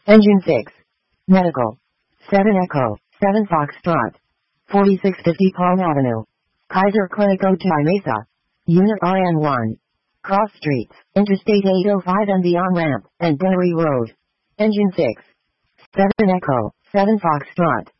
Engine 6. Medical. 7 Echo, 7 Foxtrot. 4650 Palm Avenue. Kaiser Clinic Otay Mesa. Unit RN1. Cross Streets, Interstate 805 and the on-ramp, and Dennery Road. Engine 6. 7 Echo, 7 Foxtrot.